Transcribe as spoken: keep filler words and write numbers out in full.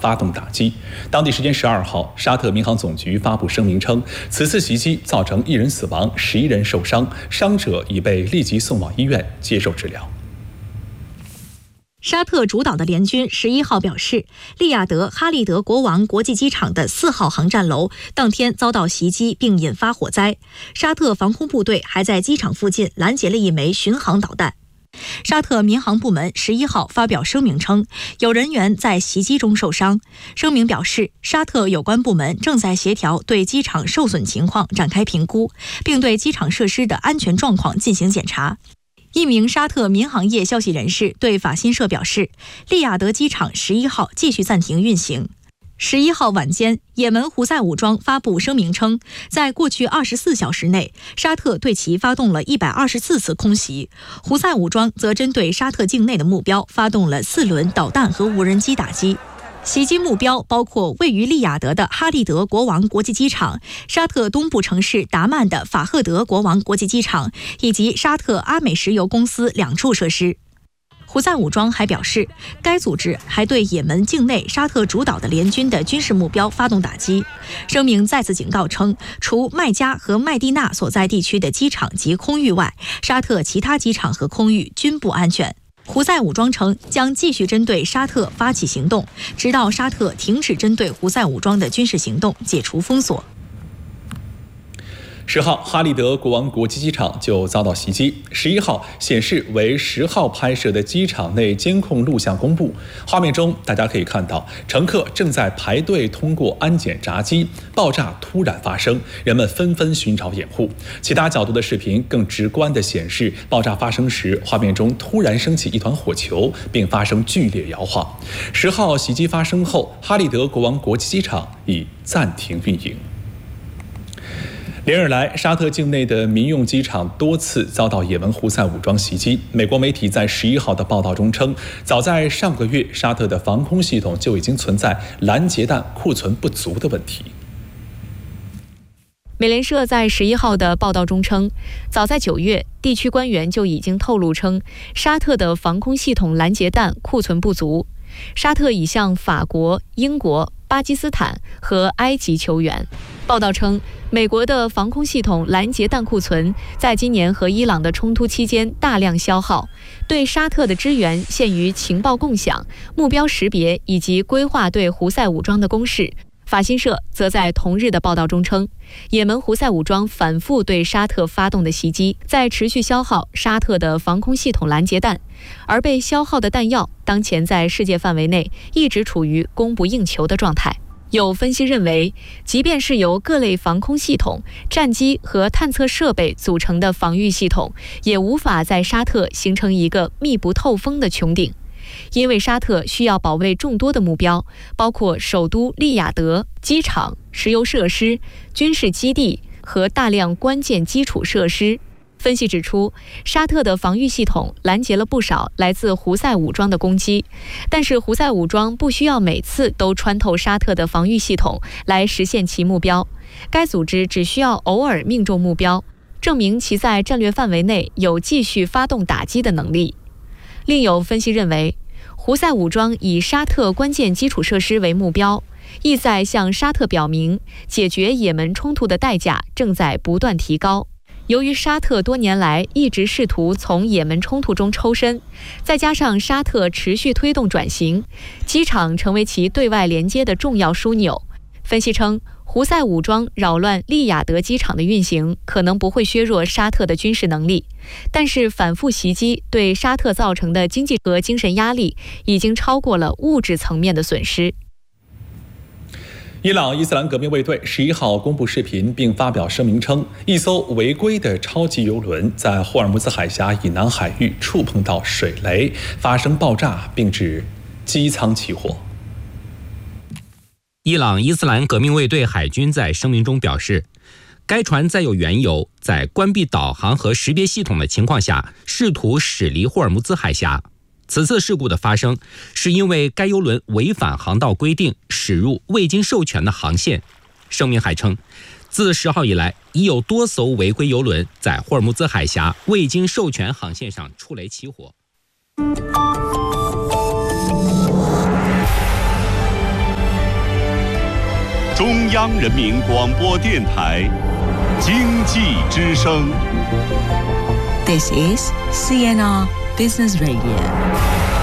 发动打击。当地时间十二号，沙特民航总局发布声明称，此次袭击造成一人死亡，十一人受伤，伤者已被立即送往医院接受治疗。 沙特主导的联军十一号表示，利雅得哈利德国王国际机场的四号航站楼当天遭到袭击并引发火灾，沙特防空部队还在机场附近拦截了一枚巡航导弹。沙特民航部门十一号发表声明称，有人员在袭击中受伤。声明表示，沙特有关部门正在协调对机场受损情况展开评估，并对机场设施的安全状况进行检查。一名沙特民航业消息人士对法新社表示，利雅得机场十一号继续暂停运行。十一号晚间，也门胡塞武装发布声明称，在过去二十四小时内，沙特对其发动了一百二十四次空袭。胡塞武装则针对沙特境内的目标发动了四轮导弹和无人机打击。袭击目标包括位于利雅得的哈利德国王国际机场、沙特东部城市达曼的法赫德国王国际机场以及沙特阿美石油公司两处设施。胡塞武装还表示，该组织还对也门境内沙特主导的联军的军事目标发动打击。声明再次警告称，除麦加和麦地那所在地区的机场及空域外，沙特其他机场和空域均不安全。胡塞武装称将继续针对沙特发起行动，直到沙特停止针对胡塞武装的军事行动，解除封锁。 十号，哈利德国王国际机场就遭到袭击。十一号显示为十号拍摄的机场内监控录像公布，画面中大家可以看到，乘客正在排队通过安检闸机，爆炸突然发生，人们纷纷寻找掩护。其他角度的视频更直观地显示，爆炸发生时，画面中突然升起一团火球，并发生剧烈摇晃。十号袭击发生后，哈利德国王国际机场已暂停运营。连日来，沙特境内的民用机场多次遭到也门胡塞武装袭击。美国媒体在十一号的报道中称，早在上个月，沙特的防空系统就已经存在拦截弹库存不足的问题。 美联社在十一号的报道中称，早在九月，地区官员就已经透露称，沙特的防空系统拦截弹库存不足。沙特已向法国、英国、巴基斯坦和埃及求援。报道称，美国的防空系统拦截弹库存在今年和伊朗的冲突期间大量消耗，对沙特的支援限于情报共享、目标识别以及规划对胡塞武装的攻势。法新社则在同日的报道中称，也门胡塞武装反复对沙特发动的袭击，在持续消耗沙特的防空系统拦截弹，而被消耗的弹药当前在世界范围内一直处于供不应求的状态。有分析认为，即便是由各类防空系统、战机和探测设备组成的防御系统，也无法在沙特形成一个密不透风的穹顶。因为沙特需要保卫众多的目标，包括首都利雅得、机场、石油设施、军事基地和大量关键基础设施。分析指出，沙特的防御系统拦截了不少来自胡塞武装的攻击，但是胡塞武装不需要每次都穿透沙特的防御系统来实现其目标，该组织只需要偶尔命中目标，证明其在战略范围内有继续发动打击的能力。另有分析认为，胡塞武装以沙特关键基础设施为目标，意在向沙特表明，解决也门冲突的代价正在不断提高。由于沙特多年来一直试图从也门冲突中抽身，再加上沙特持续推动转型，机场成为其对外连接的重要枢纽。分析称，胡塞武装扰乱利雅得机场的运行，可能不会削弱沙特的军事能力，但是反复袭击对沙特造成的经济和精神压力，已经超过了物质层面的损失。 伊朗伊斯兰革命卫队十一号公布视频并发表声明称，一艘违规的超级油轮在霍尔木兹海峡以南海域触碰到水雷，发生爆炸，并致机舱起火。 伊朗伊斯兰革命卫队海军在声明中表示，该船载有原油，在关闭导航和识别系统的情况下，试图驶离霍尔木兹海峡。此次事故的发生，是因为该油轮违反航道规定，驶入未经授权的航线。声明还称，自十号以来，已有多艘违规油轮在霍尔木兹海峡未经授权航线上触雷起火。 中央人民广播电台经济之声。 This is C N R Business Radio.